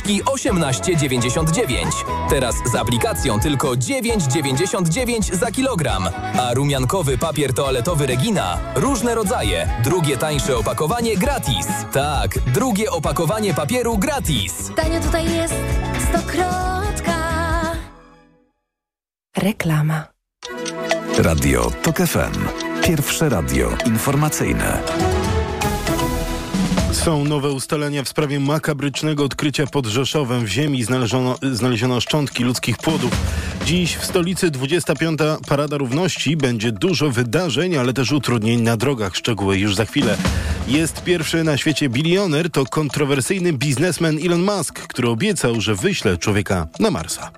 paczki 18,99. Teraz z aplikacją tylko 9,99 za kilogram. A rumiankowy papier toaletowy Regina, różne rodzaje, drugie tańsze opakowanie gratis. Tak, drugie opakowanie papieru gratis. Tanio tutaj jest Stokrotka. Reklama. Radio TOK FM. Pierwsze radio informacyjne. Są nowe ustalenia w sprawie makabrycznego odkrycia pod Rzeszowem. W ziemi znaleziono szczątki ludzkich płodów. Dziś w stolicy 25. Parada Równości. Będzie dużo wydarzeń, ale też utrudnień na drogach. Szczegóły już za chwilę. Jest pierwszy na świecie bilioner. To kontrowersyjny biznesmen Elon Musk, który obiecał, że wyśle człowieka na Marsa.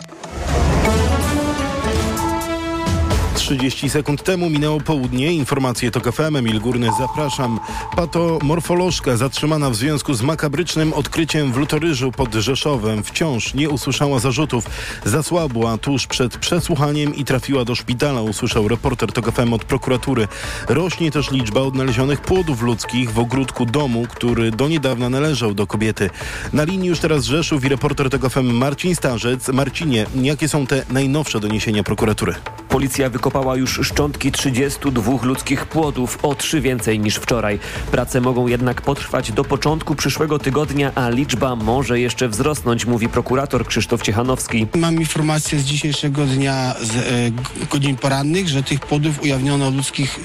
30 sekund temu minęło południe. Informacje TOK FM. Emil Górny, zapraszam. Patomorfolożka zatrzymana w związku z makabrycznym odkryciem w Lutoryżu pod Rzeszowem wciąż nie usłyszała zarzutów. Zasłabła tuż przed przesłuchaniem i trafiła do szpitala, usłyszał reporter TOK FM od prokuratury. Rośnie też liczba odnalezionych płodów ludzkich w ogródku domu, który do niedawna należał do kobiety. Na linii już teraz Rzeszów i reporter TOK FM Marcin Starzec. Marcinie, jakie są te najnowsze doniesienia prokuratury? Policja wykopała już szczątki 32 ludzkich płodów, o 3 więcej niż wczoraj. Prace mogą jednak potrwać do początku przyszłego tygodnia, a liczba może jeszcze wzrosnąć, mówi prokurator Krzysztof Ciechanowski. Mam informację z dzisiejszego dnia, z godzin porannych, że tych płodów ujawniono ludzkich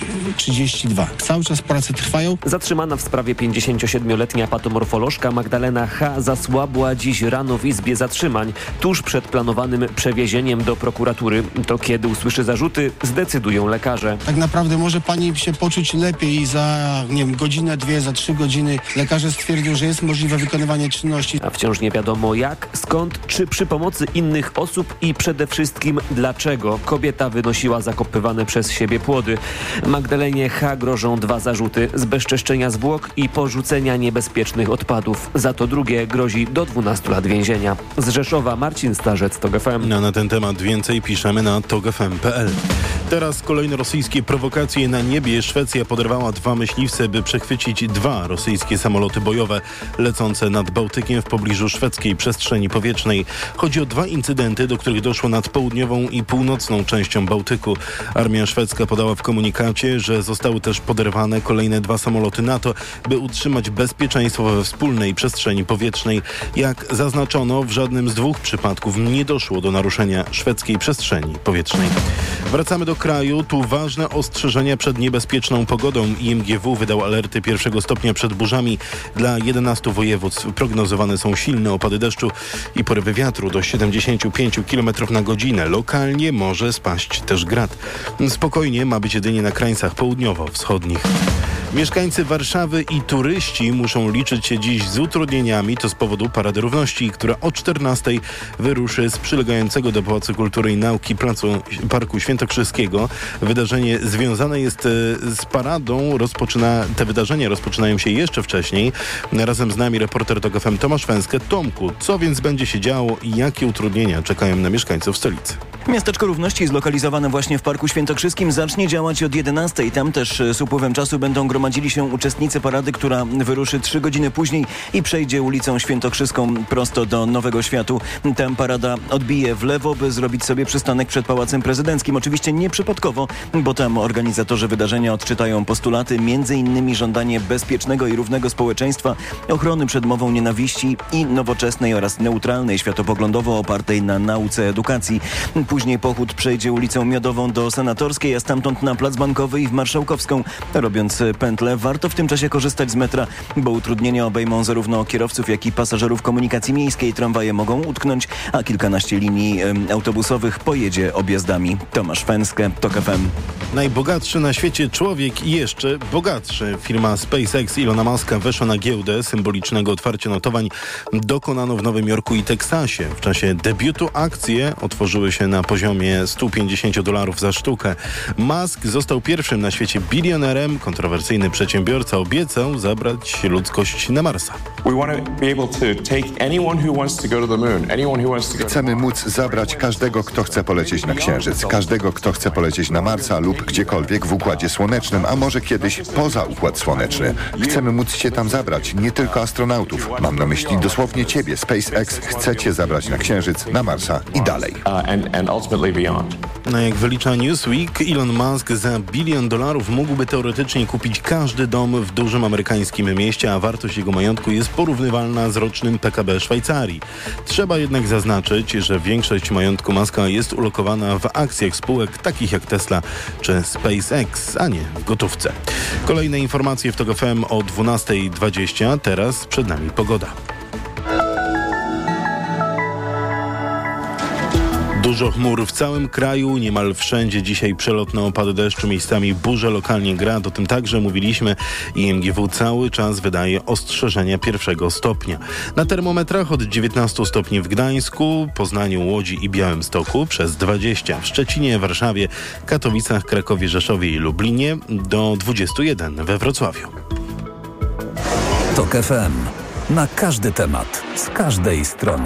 32. Cały czas prace trwają. Zatrzymana w sprawie 57-letnia patomorfolożka Magdalena H. zasłabła dziś rano w izbie zatrzymań, tuż przed planowanym przewiezieniem do prokuratury. To kiedy usłyszy zarzuty, zdecydują lekarze. Tak naprawdę może pani się poczuć lepiej i za, godzinę, 2, za 3 godziny lekarze stwierdził, że jest możliwe wykonywanie czynności. A wciąż nie wiadomo jak, skąd, czy przy pomocy innych osób i przede wszystkim dlaczego kobieta wynosiła zakopywane przez siebie płody. Magdalenie H. grożą 2 zarzuty: zbezczeszczenia zwłok i porzucenia niebezpiecznych odpadów. Za to drugie grozi do 12 lat więzienia. Z Rzeszowa Marcin Starzec, TOK FM. Na ten temat więcej piszemy na tokfm.pl. Teraz kolejne rosyjskie prowokacje na niebie. Szwecja poderwała 2 myśliwce, by przechwycić 2 rosyjskie samoloty bojowe lecące nad Bałtykiem w pobliżu szwedzkiej przestrzeni powietrznej. Chodzi o 2 incydenty, do których doszło nad południową i północną częścią Bałtyku. Armia szwedzka podała w komunikacie, że zostały też poderwane kolejne 2 samoloty NATO, by utrzymać bezpieczeństwo we wspólnej przestrzeni powietrznej. Jak zaznaczono, w żadnym z 2 przypadków nie doszło do naruszenia szwedzkiej przestrzeni powietrznej. Wracamy do kraju. Tu ważne ostrzeżenia przed niebezpieczną pogodą. IMGW wydał alerty 1 stopnia przed burzami. Dla 11 województw prognozowane są silne opady deszczu i porywy wiatru do 75 km na godzinę. Lokalnie może spaść też grad. Spokojnie ma być jedynie na krańcach południowo-wschodnich. Mieszkańcy Warszawy i turyści muszą liczyć się dziś z utrudnieniami. To z powodu Parady Równości, która o 14:00 wyruszy z przylegającego do Pałacu Kultury i Nauki Parku Świętokrzyskiego. Wydarzenie związane jest z paradą. Te wydarzenia rozpoczynają się jeszcze wcześniej. Razem z nami reporter TOK FM Tomasz Węskę. Tomku, co więc będzie się działo i jakie utrudnienia czekają na mieszkańców stolicy? Miasteczko Równości, zlokalizowane właśnie w Parku Świętokrzyskim, zacznie działać od 11:00. Tam też z upływem czasu będą gromadzili się uczestnicy parady, która wyruszy 3 godziny później i przejdzie ulicą Świętokrzyską prosto do Nowego Światu. Tam parada odbije w lewo, by zrobić sobie przystanek przed Pałacem Prezydenckim. Oczywiście nieprzypadkowo, bo tam organizatorzy wydarzenia odczytają postulaty, m.in. żądanie bezpiecznego i równego społeczeństwa, ochrony przed mową nienawiści i nowoczesnej oraz neutralnej światopoglądowo opartej na nauce edukacji. Później pochód przejdzie ulicą Miodową do Senatorskiej, a stamtąd na Plac Bankowy i w Marszałkowską. Robiąc pętlę, warto w tym czasie korzystać z metra, bo utrudnienia obejmą zarówno kierowców, jak i pasażerów komunikacji miejskiej. Tramwaje mogą utknąć, a kilkanaście linii autobusowych pojedzie objazdami. Tomasz Węskę, TOK FM. Najbogatszy na świecie człowiek i jeszcze bogatszy. Firma SpaceX Ilona Muska weszła na giełdę. Symbolicznego otwarcia notowań dokonano w Nowym Jorku i Teksasie. W czasie debiutu akcje otworzyły się na poziomie $150 za sztukę. Musk został pierwszym na świecie bilionerem. Kontrowersyjny przedsiębiorca obiecał zabrać ludzkość na Marsa. Chcemy móc zabrać każdego, kto chce polecieć na Księżyc. Każdego, kto chce polecieć na Marsa lub gdziekolwiek w Układzie Słonecznym, a może kiedyś poza Układ Słoneczny. Chcemy móc Cię tam zabrać, nie tylko astronautów. Mam na myśli dosłownie Ciebie. SpaceX chce Cię zabrać na Księżyc, na Marsa i dalej. Jak wylicza Newsweek, Elon Musk za $1 bilion mógłby teoretycznie kupić każdy dom w dużym amerykańskim mieście, a wartość jego majątku jest porównywalna z rocznym PKB Szwajcarii. Trzeba jednak zaznaczyć, że większość majątku Muska jest ulokowana w akcjach spółek takich jak Tesla czy SpaceX, a nie w gotówce. Kolejne informacje w TOK FM o 12:20. Teraz przed nami pogoda. Dużo chmur w całym kraju, niemal wszędzie dzisiaj przelotne opady deszczu, miejscami burze, lokalnie grad. O tym także mówiliśmy i MGW cały czas wydaje ostrzeżenia 1 stopnia. Na termometrach od 19 stopni w Gdańsku, Poznaniu, Łodzi i Białymstoku, przez 20 w Szczecinie, Warszawie, Katowicach, Krakowie, Rzeszowie i Lublinie, do 21 we Wrocławiu. TOK FM. Na każdy temat, z każdej strony.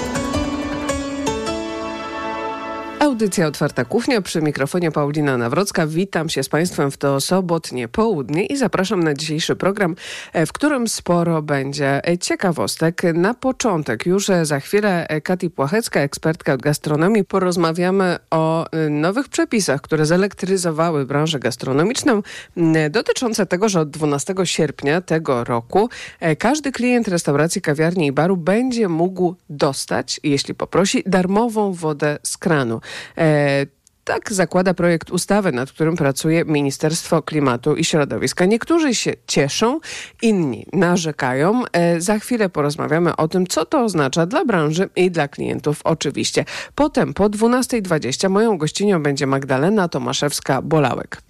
Audycja Otwarta Kuchnia, przy mikrofonie Paulina Nawrocka. Witam się z Państwem w to sobotnie południe i zapraszam na dzisiejszy program, w którym sporo będzie ciekawostek. Na początek, już za chwilę, Kati Płachecka, ekspertka od gastronomii. Porozmawiamy o nowych przepisach, które zelektryzowały branżę gastronomiczną, dotyczące tego, że od 12 sierpnia tego roku każdy klient restauracji, kawiarni i baru będzie mógł dostać, jeśli poprosi, darmową wodę z kranu. Tak zakłada projekt ustawy, nad którym pracuje Ministerstwo Klimatu i Środowiska. Niektórzy się cieszą, inni narzekają. Za chwilę porozmawiamy o tym, co to oznacza dla branży i dla klientów oczywiście. Potem po 12:20 moją gościnią będzie Magdalena Tomaszewska-Bolałek.